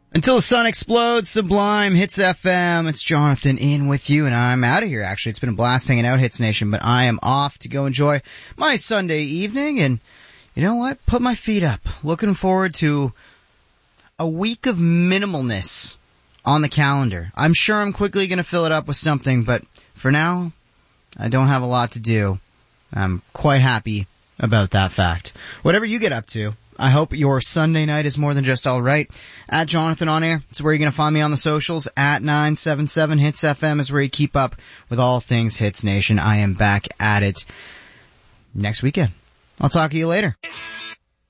Until the sun explodes, Sublime, Hits FM. It's Jonathan in with you, and I'm out of here, actually. It's been a blast hanging out, Hits Nation, but I am off to go enjoy my Sunday evening, and you know what? Put my feet up. Looking forward to a week of minimalness on the calendar. I'm sure I'm quickly going to fill it up with something, but for now, I don't have a lot to do. I'm quite happy about that fact. Whatever you get up to, I hope your Sunday night is more than just alright. At Jonathan On Air, it's where you're going to find me on the socials. At 977 Hits FM is where you keep up with all things Hits Nation. I am back at it next weekend. I'll talk to you later.